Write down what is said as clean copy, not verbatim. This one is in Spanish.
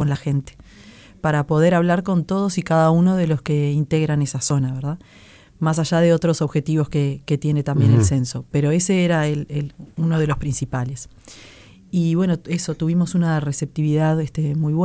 con la gente, para poder hablar con todos y cada uno de los que integran esa zona, ¿verdad? Más allá de otros objetivos que tiene también el censo. Pero ese era uno de los principales. Y bueno, eso, tuvimos una receptividad muy buena.